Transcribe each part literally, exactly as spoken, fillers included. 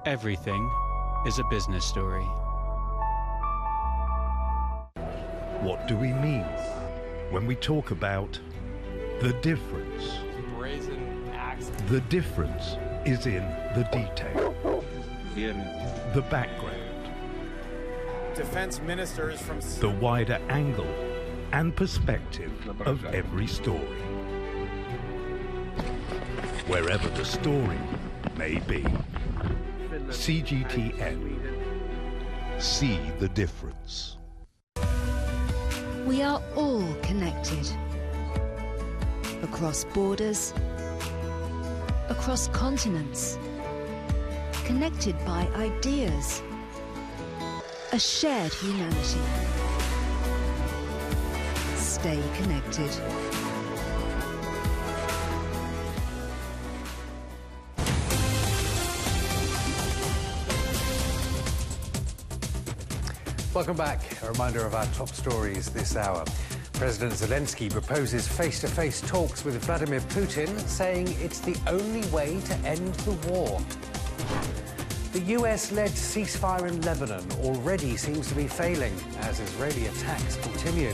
Everything is a business story. What do we mean when we talk about the difference? Brazen axe. The difference is in the detail, the background, Defense ministers from the wider angle and perspective of every story. Wherever the story may be. C G T N. See the difference. We are all connected. Across borders, across continents, connected by ideas, a shared humanity. Stay connected. Welcome back. A reminder of our top stories this hour. President Zelensky proposes face-to-face talks with Vladimir Putin, saying it's the only way to end the war. The U S-led ceasefire in Lebanon already seems to be failing as Israeli attacks continue.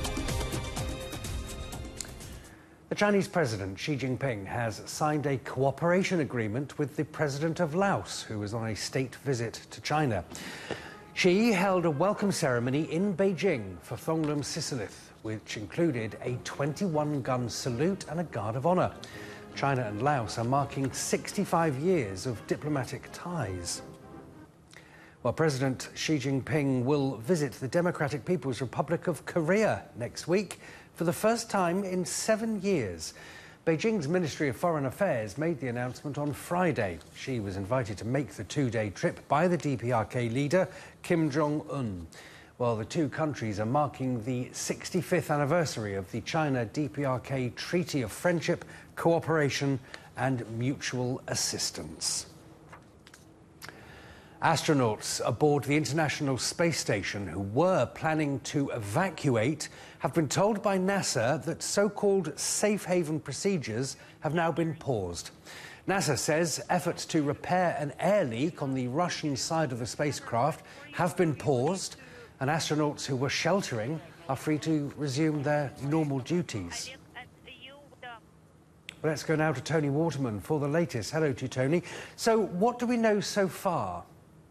The Chinese President Xi Jinping has signed a cooperation agreement with the President of Laos, who is on a state visit to China. Xi held a welcome ceremony in Beijing for Thonglam Sisalith, which included a twenty-one gun salute and a guard of honor. China and Laos are marking sixty-five years of diplomatic ties. Well, President Xi Jinping will visit the Democratic People's Republic of Korea next week for the first time in seven years. Beijing's Ministry of Foreign Affairs made the announcement on Friday. Xi was invited to make the two-day trip by the D P R K leader, Kim Jong-un. Well, the two countries are marking the sixty-fifth anniversary of the China-D P R K Treaty of Friendship, Cooperation and Mutual Assistance. Astronauts aboard the International Space Station who were planning to evacuate have been told by NASA that so-called safe haven procedures have now been paused. NASA says efforts to repair an air leak on the Russian side of the spacecraft have been paused, and astronauts who were sheltering are free to resume their normal duties. Let's go now to Tony Waterman for the latest. Hello to you, Tony. So what do we know so far?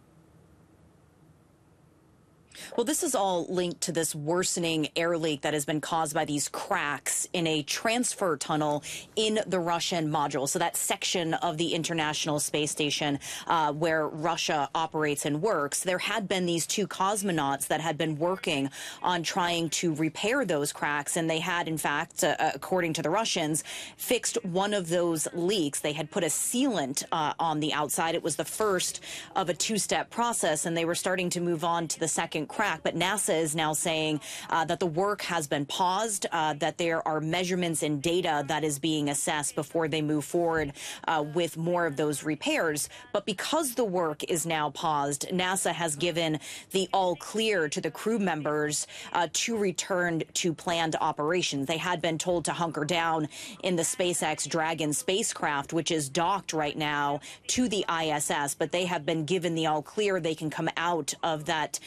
Well, this is all linked to this worsening air leak that has been caused by these cracks in a transfer tunnel in the Russian module. So that section of the International Space Station uh, where Russia operates and works. There had been these two cosmonauts that had been working on trying to repair those cracks. And they had, in fact, uh, according to the Russians, fixed one of those leaks. They had put a sealant uh, on the outside. It was the first of a two-step process, and they were starting to move on to the second crack. But NASA is now saying uh, that the work has been paused, uh, that there are measurements and data that is being assessed before they move forward uh, with more of those repairs. But because the work is now paused, NASA has given the all clear to the crew members uh, to return to planned operations. They had been told to hunker down in the SpaceX Dragon spacecraft, which is docked right now to the I S S, but they have been given the all clear. They can come out of that